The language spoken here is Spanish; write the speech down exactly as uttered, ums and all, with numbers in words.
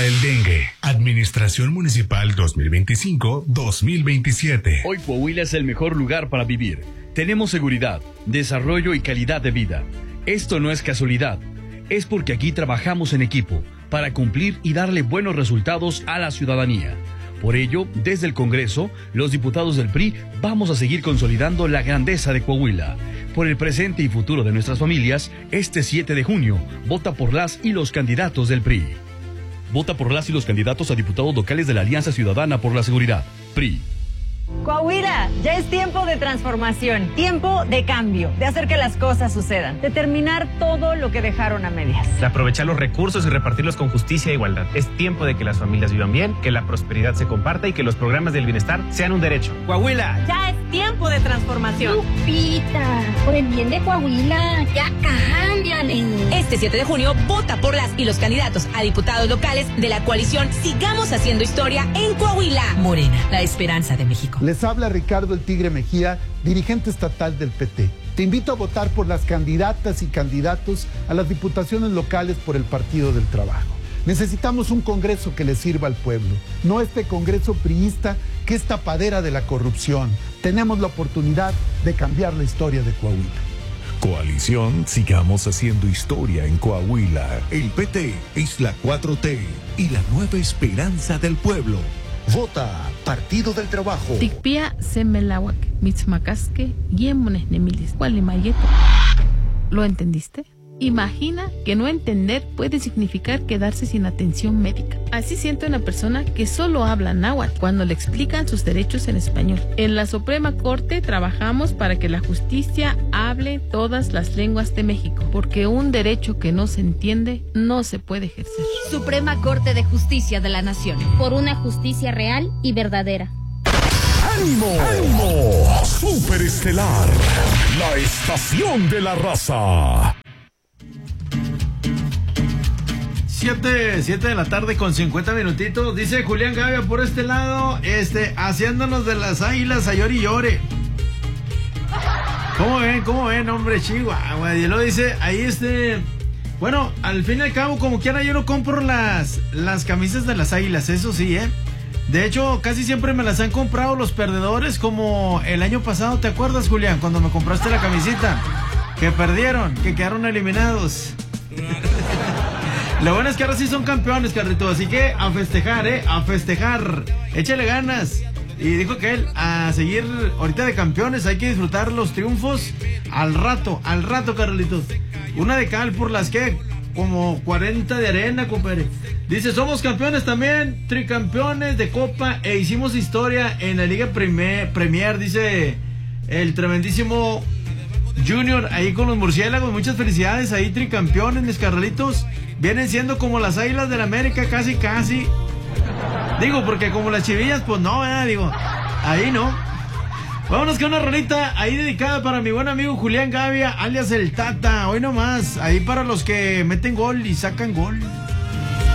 el dengue. Administración Municipal dos mil veinticinco dos mil veintisiete. Hoy Coahuila es el mejor lugar para vivir. Tenemos seguridad, desarrollo y calidad de vida. Esto no es casualidad. Es porque aquí trabajamos en equipo para cumplir y darle buenos resultados a la ciudadanía. Por ello, desde el Congreso, los diputados del P R I vamos a seguir consolidando la grandeza de Coahuila. Por el presente y futuro de nuestras familias, este siete de junio, vota por las y los candidatos del P R I. Vota por las y los candidatos a diputados locales de la Alianza Ciudadana por la Seguridad, P R I. Coahuila, ya es tiempo de transformación, tiempo de cambio, de hacer que las cosas sucedan, de terminar todo lo que dejaron a medias. De aprovechar los recursos y repartirlos con justicia e igualdad. Es tiempo de que las familias vivan bien, que la prosperidad se comparta y que los programas del bienestar sean un derecho. Coahuila. Ya es tiempo de transformación. Lupita, por el bien de Coahuila, ya cámbiale. Este siete de junio, vota por las y los candidatos a diputados locales de la coalición Sigamos Haciendo Historia en Coahuila. Morena, la esperanza de México. Les habla Ricardo el Tigre Mejía, dirigente estatal del P T. Te invito a votar por las candidatas y candidatos a las diputaciones locales por el Partido del Trabajo. Necesitamos un Congreso que le sirva al pueblo, no este Congreso priista que es tapadera de la corrupción. Tenemos la oportunidad de cambiar la historia de Coahuila. Coalición Sigamos Haciendo Historia en Coahuila. El P T es la cuatro T y la nueva esperanza del pueblo. Vota Partido del Trabajo. Tikpia semelawak, mitzmacasque, yemones nemilis, gualimayeto. ¿Lo entendiste? Imagina que no entender puede significar quedarse sin atención médica. Así siente una persona que solo habla náhuatl cuando le explican sus derechos en español. En la Suprema Corte trabajamos para que la justicia hable todas las lenguas de México, porque un derecho que no se entiende no se puede ejercer. Suprema Corte de Justicia de la Nación. Por una justicia real y verdadera. ¡Ánimo! ¡Ánimo! Superestelar, la estación de la raza. Siete, siete de la tarde con cincuenta minutitos. Dice Julián Gavia por este lado, este, haciéndonos de las águilas a llore y llore. ¿Cómo ven? ¿Cómo ven, hombre? Chihuahua. Y luego dice, ahí este... Bueno, al fin y al cabo, como quiera, yo no compro las, las camisas de las águilas, eso sí, ¿eh? De hecho, casi siempre me las han comprado los perdedores, como el año pasado, ¿te acuerdas, Julián? Cuando me compraste la camisita, que perdieron, que quedaron eliminados. Lo bueno es que ahora sí son campeones, Carlito, así que a festejar, ¿eh? A festejar. Échale ganas. Y dijo que él, a seguir ahorita de campeones, hay que disfrutar los triunfos al rato, al rato, Carlitos. Una de cal por las que, como cuarenta de arena, compadre. Dice, somos campeones también, tricampeones de Copa e hicimos historia en la Liga Premier, Premier dice el tremendísimo Junior, ahí con los murciélagos. Muchas felicidades, ahí tricampeones, mis Carlitos. Vienen siendo como las Águilas del América, casi, casi. Digo, porque como las Chivillas, pues no, ¿eh? Digo, ahí no. Vámonos con una rolita ahí dedicada para mi buen amigo Julián Gavia, alias el Tata. Hoy nomás, ahí para los que meten gol y sacan gol.